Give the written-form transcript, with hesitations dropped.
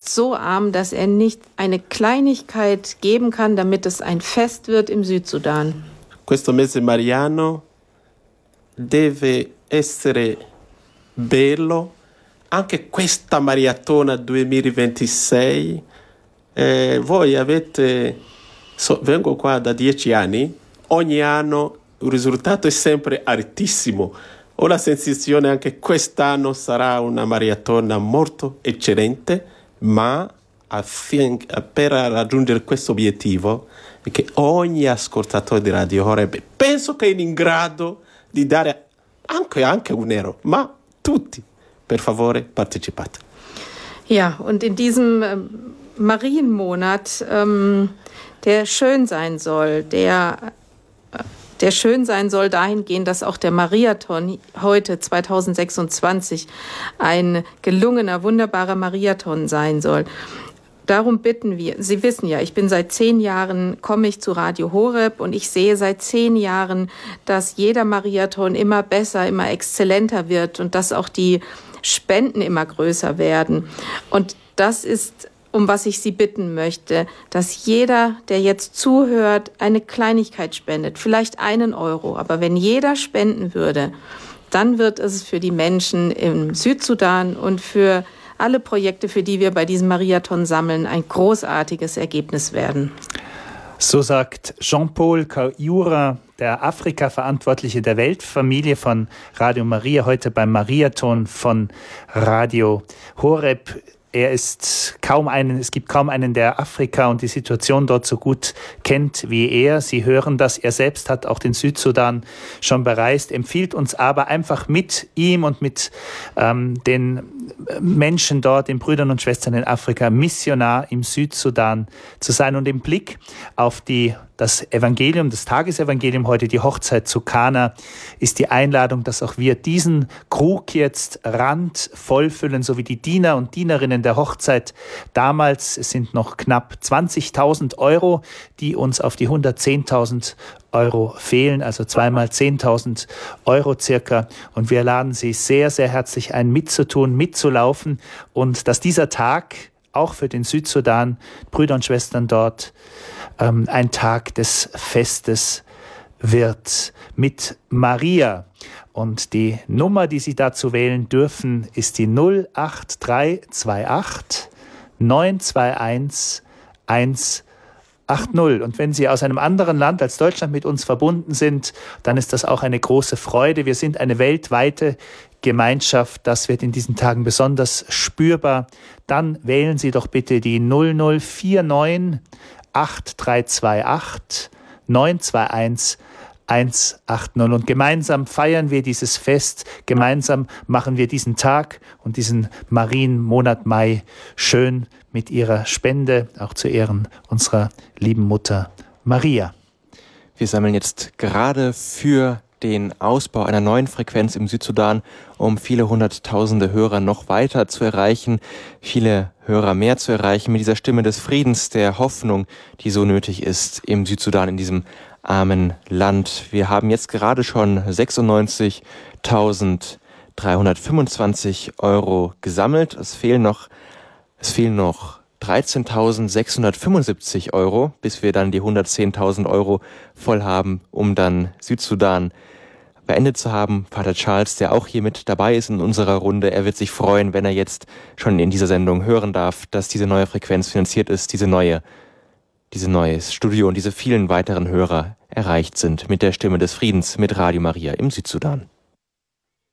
so arm, dass er nicht eine Kleinigkeit geben kann, damit es ein Fest wird im Südsudan. Questo mese mariano deve essere bello, anche questa maratona 2026. Voi avete, vengo qua da 10 anni, ogni anno il risultato è sempre altissimo. Ho la sensazione anche quest'anno sarà una maratona molto eccellente, ma per raggiungere questo obiettivo è che ogni ascoltatore di Radio Horeb penso che è in grado di dare anche un euro, ma tutti, per favore, partecipate. Ja, und in diesem Marienmonat, der schön sein soll, der schön sein soll dahingehend, dass auch der Mariathon heute 2026 ein gelungener, wunderbarer Mariathon sein soll. Darum bitten wir, Sie wissen ja, ich bin seit 10 Jahren, komme ich zu Radio Horeb und ich sehe seit 10 Jahren, dass jeder Mariathon immer besser, immer exzellenter wird und dass auch die Spenden immer größer werden. Und das ist, um was ich Sie bitten möchte, dass jeder, der jetzt zuhört, eine Kleinigkeit spendet, vielleicht 1 Euro. Aber wenn jeder spenden würde, dann wird es für die Menschen im Südsudan und für alle Projekte, für die wir bei diesem Mariathon sammeln, ein großartiges Ergebnis werden. So sagt Jean-Paul Kaura, der Afrika-Verantwortliche der Weltfamilie von Radio Maria, heute beim Mariathon von Radio Horeb. Es gibt kaum einen, der Afrika und die Situation dort so gut kennt wie er. Sie hören das. Er selbst hat auch den Südsudan schon bereist, empfiehlt uns aber einfach mit ihm und mit den Menschen dort, den Brüdern und Schwestern in Afrika, Missionar im Südsudan zu sein. Und im Blick auf das Evangelium, das Tagesevangelium heute, die Hochzeit zu Kana, ist die Einladung, dass auch wir diesen Krug jetzt randvoll füllen, so wie die Diener und Dienerinnen der Hochzeit damals. Es sind noch knapp 20.000 Euro, die uns auf die 110.000 Euro fehlen, also zweimal 10.000 Euro circa. Und wir laden Sie sehr, sehr herzlich ein, mitzutun, mitzulaufen und dass dieser Tag auch für den Südsudan, Brüder und Schwestern dort, ein Tag des Festes wird mit Maria. Und die Nummer, die Sie dazu wählen dürfen, ist die 08328 921 180. Und wenn Sie aus einem anderen Land als Deutschland mit uns verbunden sind, dann ist das auch eine große Freude. Wir sind eine weltweite Gemeinschaft. Das wird in diesen Tagen besonders spürbar. Dann wählen Sie doch bitte die 0049 8328 921 180. Und gemeinsam feiern wir dieses Fest, gemeinsam machen wir diesen Tag und diesen Marienmonat Mai schön mit ihrer Spende, auch zu Ehren unserer lieben Mutter Maria. Wir sammeln jetzt gerade für den Ausbau einer neuen Frequenz im Südsudan, um viele hunderttausende Hörer noch weiter zu erreichen, viele Hörer mehr zu erreichen mit dieser Stimme des Friedens, der Hoffnung, die so nötig ist im Südsudan, in diesem armen Land. Wir haben jetzt gerade schon 96.325 Euro gesammelt. Es fehlen noch 13.675 Euro, bis wir dann die 110.000 Euro voll haben, um dann Südsudan beendet zu haben. Pater Charles, der auch hier mit dabei ist in unserer Runde, er wird sich freuen, wenn er jetzt schon in dieser Sendung hören darf, dass diese neue Frequenz finanziert ist, dieses neue Studio und diese vielen weiteren Hörer erreicht sind mit der Stimme des Friedens, mit Radio Maria im Südsudan.